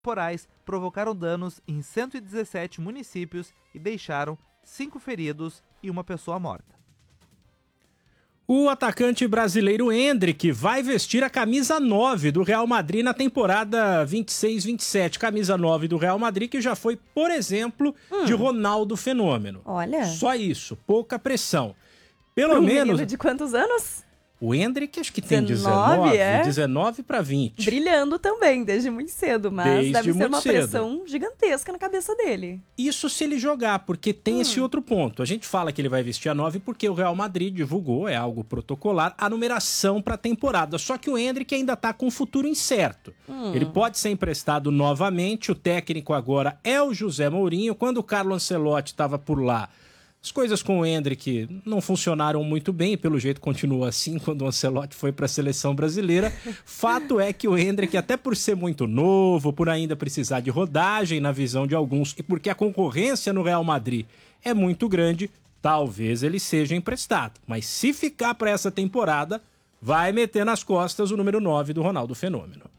temporais provocaram danos em 117 municípios e deixaram 5 feridos e uma pessoa morta. O atacante brasileiro Endrick vai vestir a camisa 9 do Real Madrid na temporada 26-27. Camisa 9 do Real Madrid que já foi, por exemplo, de Ronaldo Fenômeno. Olha. Só isso, pouca pressão. Pelo menos. Menino De quantos anos? O Endrick acho que tem 19 para 20. Brilhando também, desde muito cedo, mas desde deve ser uma cedo. pressão gigantesca na cabeça dele. Isso se ele jogar, porque tem esse outro ponto. A gente fala que ele vai vestir a 9 porque o Real Madrid divulgou, é algo protocolar, a numeração para a temporada. Só que o Endrick ainda está com um futuro incerto. Ele pode ser emprestado novamente, o técnico agora é o José Mourinho. Quando o Carlo Ancelotti estava por lá, as coisas com o Endrick não funcionaram muito bem, pelo jeito continua assim quando o Ancelotti foi para a seleção brasileira. Fato é que o Endrick, até por ser muito novo, por ainda precisar de rodagem na visão de alguns, e porque a concorrência no Real Madrid é muito grande, talvez ele seja emprestado. Mas se ficar para essa temporada, vai meter nas costas o número 9 do Ronaldo Fenômeno.